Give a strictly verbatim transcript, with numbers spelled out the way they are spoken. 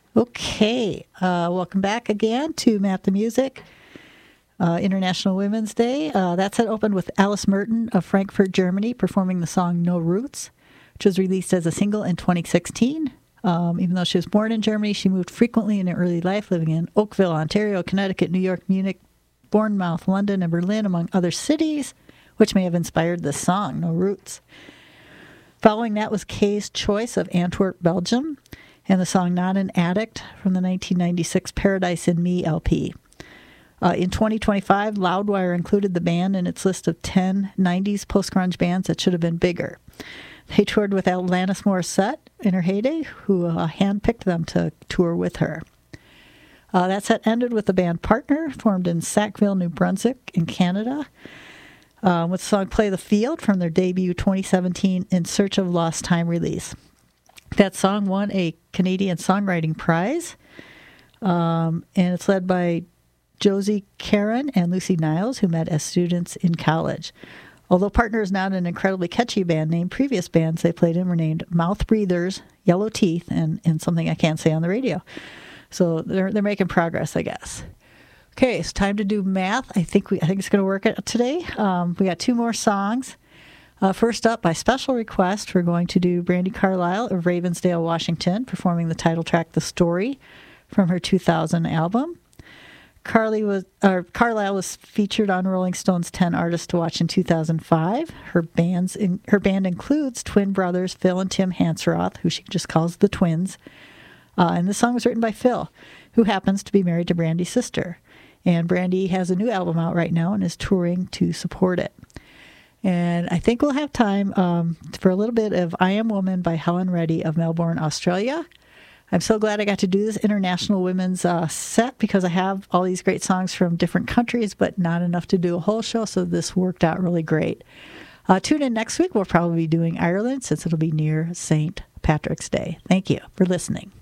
Okay, uh, welcome back again to Map the Music, uh, International Women's Day. Uh, that set opened with Alice Merton of Frankfurt, Germany, performing the song No Roots, which was released as a single in twenty sixteen. Um, even though she was born in Germany, she moved frequently in her early life, living in Oakville, Ontario, Connecticut, New York, Munich, Bournemouth, London, and Berlin, among other cities, which may have inspired this song, No Roots. Following that was Kay's choice of Antwerp, Belgium, and the song Not an Addict from the nineteen ninety-six Paradise in Me L P. Uh, in twenty twenty-five, Loudwire included the band in its list of ten nineties post-grunge bands that should have been bigger. They toured with Alanis Morissette in her heyday, who uh, handpicked them to tour with her. Uh, that set ended with the band Partner, formed in Sackville, New Brunswick in Canada, uh, with the song Play the Field from their debut twenty seventeen In Search of Lost Time release. That song won a Canadian Songwriting Prize, um, and it's led by Josie Karen and Lucy Niles, who met as students in college. Although Partner is not an incredibly catchy band name, previous bands they played in were named Mouth Breathers, Yellow Teeth, and, and something I can't say on the radio. So they're they're making progress, I guess. Okay, it's time to do math. I think we I think it's going to work out today. Um, we got two more songs. Uh, first up, by special request, we're going to do Brandi Carlile of Ravensdale, Washington, performing the title track "The Story" from her two thousand album. Carly was, or Carlile was featured on Rolling Stone's ten Artists to Watch in two thousand five. Her band's in, her band includes twin brothers Phil and Tim Hansroth, who she just calls the Twins. Uh, and the song was written by Phil, who happens to be married to Brandi's sister. And Brandi has a new album out right now and is touring to support it. And I think we'll have time um, for a little bit of I Am Woman by Helen Reddy of Melbourne, Australia. I'm so glad I got to do this International Women's uh, set because I have all these great songs from different countries, but not enough to do a whole show, so this worked out really great. Uh, tune in next week. We'll probably be doing Ireland since it'll be near Saint Patrick's Day. Thank you for listening.